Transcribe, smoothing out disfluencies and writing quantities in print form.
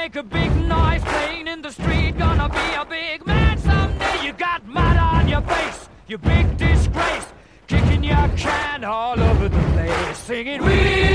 make a big noise playing in the street. Gonna be a big man someday. You got mud on your face, you big disgrace. Kicking your can all over the place, singing we